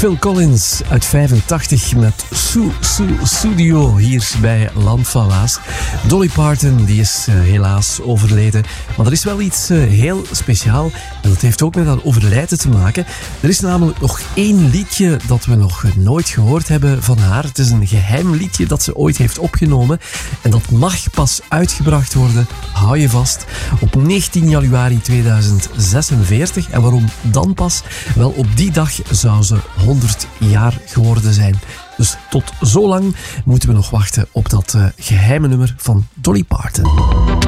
Phil Collins uit 85 met Studio hier bij Land van Waas. Dolly Parton die is helaas overleden. Maar er is wel iets heel speciaal. En dat heeft ook met dat overlijden te maken. Er is namelijk nog één liedje dat we nog nooit gehoord hebben van haar. Het is een geheim liedje dat ze ooit heeft opgenomen. En dat mag pas uitgebracht worden, hou je vast, op 19 januari 2046. En waarom dan pas? Wel, op die dag zou ze 100 jaar geworden zijn. Dus tot zo lang moeten we nog wachten op dat geheime nummer van Dolly Parton.